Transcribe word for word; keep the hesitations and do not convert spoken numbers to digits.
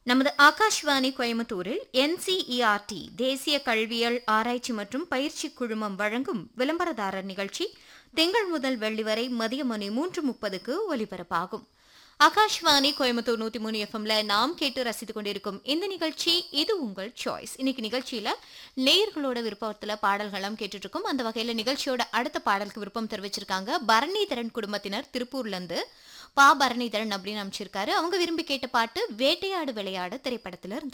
நமது ஆகாஷ்வாணி கோயம்புத்தூரில் என்சிஇஆர்டி தேசிய கல்வியல் ஆராய்ச்சி மற்றும் பயிற்சி குழுமம் வழங்கும் விளம்பரதாரர் நிகழ்ச்சி திங்கள் முதல் வெள்ளி வரை மதிய மணி மூன்று முப்பதுக்கு ஒலிபரப்பாகும். ஆகாஷ்வாணி கோயம்புத்தூர் நூத்தி மூணு எஃப்எம்ல நாம் கேட்டு ரசித்துக் கொண்டிருக்கும் இந்த நிகழ்ச்சி இது உங்கள் சாய்ஸ். இன்னைக்கு நிகழ்ச்சியில நேயர்களோட விருப்பத்துல பாடல்களும் கேட்டுட்டு இருக்கோம். அந்த வகையில நிகழ்ச்சியோட அடுத்த பாடலுக்கு விருப்பம் தெரிவிச்சிருக்காங்க பரணிதரன் குடும்பத்தினர் திருப்பூர்ல இருந்து. பா பரணிதரன் அப்படின்னு அமைச்சிருக்காரு. அவங்க விரும்பி கேட்ட பாட்டு வேட்டையாடு விளையாடு திரைப்படத்துல இருந்து.